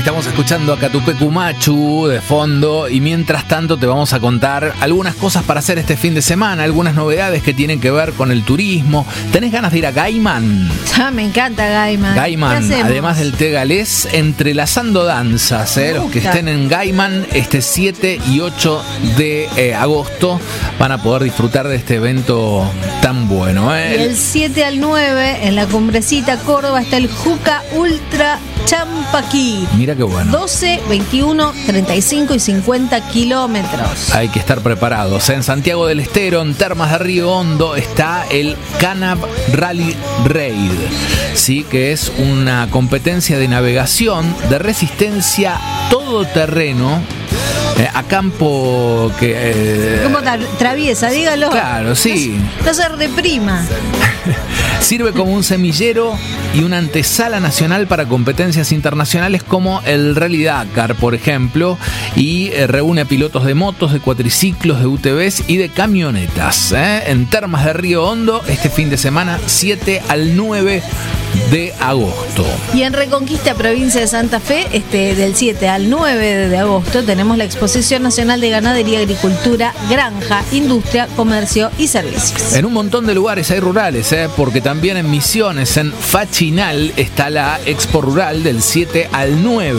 Estamos escuchando a Catupecu Machu de fondo y mientras tanto te vamos a contar algunas cosas para hacer este fin de semana, algunas novedades que tienen que ver con el turismo. ¿Tenés ganas de ir a Gaiman? Me encanta Gaiman. Gaiman, además del té galés, entrelazando danzas. Los que estén en Gaiman este 7 y 8 de agosto van a poder disfrutar de este evento tan bueno. Y el 7 al 9 en la Cumbrecita Córdoba está el Juca Ultra Champaquí. Mira qué bueno. 12, 21, 35 y 50 kilómetros. Hay que estar preparados. En Santiago del Estero, en Termas de Río Hondo, está el Canab Rally Raid, sí, que es una competencia de navegación de resistencia todoterreno a campo que... ¿Cómo traviesa? Dígalo. Claro, sí. No se reprima. Sirve como un semillero y una antesala nacional para competencias internacionales como el Rally Dakar, por ejemplo, y reúne a pilotos de motos, de cuatriciclos, de UTVs y de camionetas. En Termas de Río Hondo, este fin de semana, 7 al 9 de agosto. Y en Reconquista, provincia de Santa Fe, del 7 al 9 de agosto, tenemos la Exposición Nacional de Ganadería, Agricultura, Granja, Industria, Comercio y Servicios. En un montón de lugares hay rurales, porque también en Misiones, en Fachinal, está la Expo Rural del 7 al 9.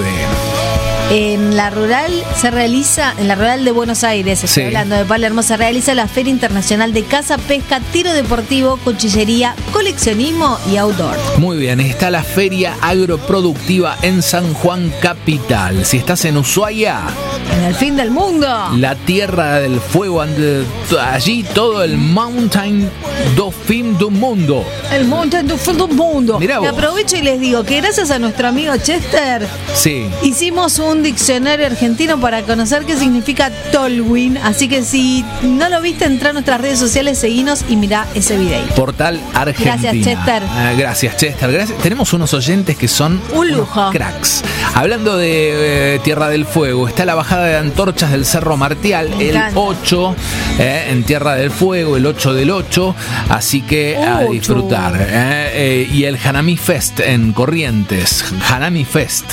En la rural de Buenos Aires, estoy hablando de Palermo, se realiza la Feria Internacional de Caza, Pesca, Tiro Deportivo, Cuchillería, Coleccionismo y Outdoor. Muy bien, está la Feria Agroproductiva en San Juan Capital. Si estás en Ushuaia, en el fin del mundo, la Tierra del Fuego, allí todo el Mountain do Fin do Mundo. El Mountain do Fin do Mundo. Mirá vos. Me aprovecho y les digo que gracias a nuestro amigo Chester, hicimos un diccionario argentino para conocer qué significa Tolwyn. Así que si no lo viste, entra a nuestras redes sociales, seguinos y mirá ese video. Portal Argentina. Gracias, Chester. Gracias, Chester. Gracias. Tenemos unos oyentes que son un lujo. Cracks. Hablando de Tierra del Fuego, está la bajada de antorchas del Cerro Martial el 8 en Tierra del Fuego, el 8 del 8. Así que a disfrutar. Y el Hanami Fest en Corrientes. Hanami Fest.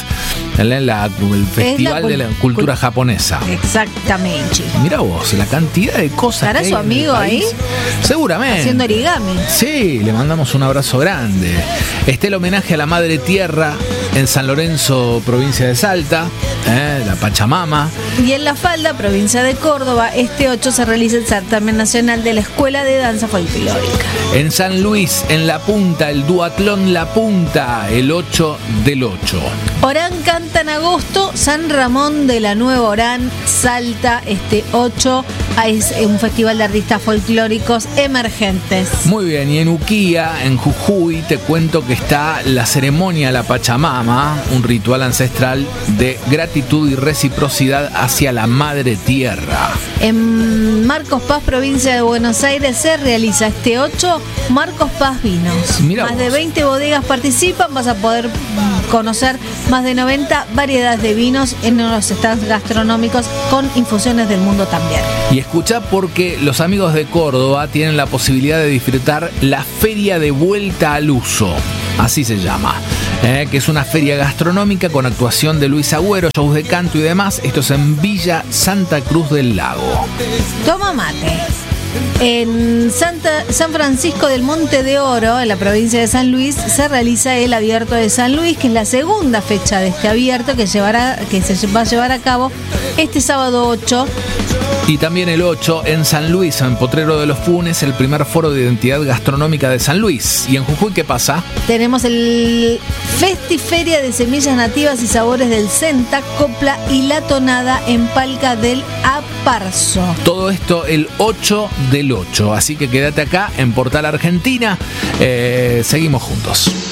El festival de la cultura japonesa. Exactamente. Mira vos, la cantidad de cosas. ¿Estará su amigo ahí? Seguramente. Haciendo origami. Sí, le mandamos un abrazo grande. Está el homenaje a la Madre Tierra en San Lorenzo, provincia de Salta, la Pachamama. Y en La Falda, provincia de Córdoba, este 8 se realiza el certamen nacional de la Escuela de Danza Folclórica. En San Luis, en La Punta, el duatlón La Punta, el 8 del 8. Orán canta en agosto, San Ramón de la Nueva Orán, Salta, este 8, es un festival de artistas folclóricos emergentes. Muy bien, y en Uquía, en Jujuy, te cuento que está la ceremonia La Pachamama, un ritual ancestral de gratitud y reciprocidad hacia la Madre Tierra. En Marcos Paz, provincia de Buenos Aires, se realiza este 8 Marcos Paz Vinos. Mirá más vos. de 20 bodegas participan, vas a poder conocer más de 90 variedades de vinos en los stands gastronómicos con infusiones del mundo también. Y escuchá, porque los amigos de Córdoba tienen la posibilidad de disfrutar la Feria de Vuelta al Uso, así se llama, que es una feria gastronómica con actuación de Luis Agüero, shows de canto y demás. Esto es en Villa Santa Cruz del Lago. Toma mate. En San Francisco del Monte de Oro, en la provincia de San Luis, se realiza el Abierto de San Luis, que es la segunda fecha de este abierto que se va a llevar a cabo este sábado 8. Y también el 8 en San Luis, en Potrero de los Funes, el primer foro de identidad gastronómica de San Luis. ¿Y en Jujuy qué pasa? Tenemos el Festiferia de Semillas Nativas y Sabores del Centa, Copla y La Tonada en Palca del Aparzo. Todo esto el 8 del 8. Así que quédate acá en Portal Argentina. Seguimos juntos.